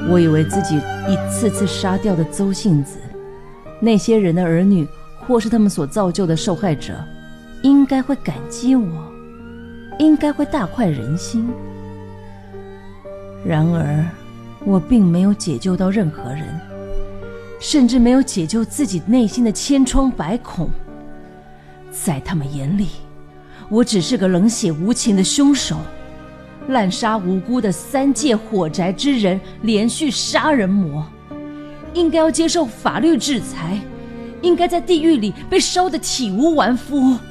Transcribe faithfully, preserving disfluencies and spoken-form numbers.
我以为自己一次次杀掉的邹姓子，那些人的儿女，或是他们所造就的受害者，应该会感激我，应该会大快人心。然而我并没有解救到任何人，甚至没有解救自己内心的千疮百孔。在他们眼里，我只是个冷血无情的凶手，滥杀无辜的三界火宅之人，连续杀人魔，应该要接受法律制裁，应该在地狱里被烧得体无完肤。